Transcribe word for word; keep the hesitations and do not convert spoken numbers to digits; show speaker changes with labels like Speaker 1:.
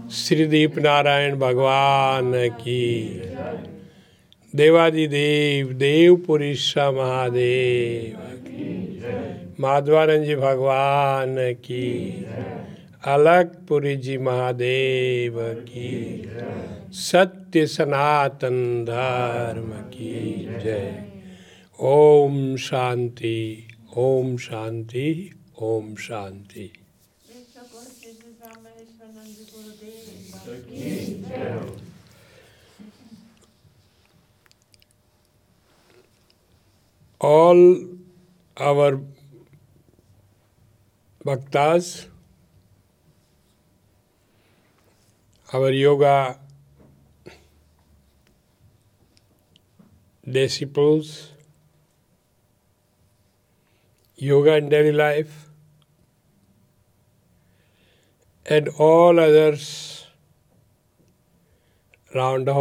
Speaker 1: श्रीदीप नारायण भगवान की, देवादिदेव देवपुरी महादेव की, माधवानंद जी भगवान की, अलगपुरी जी महादेव की, सत्य सनातन धर्म की जय। Om Shanti, Om Shanti, Om Shanti. All our bhaktas, our yoga disciples, yoga in daily life, and all others around the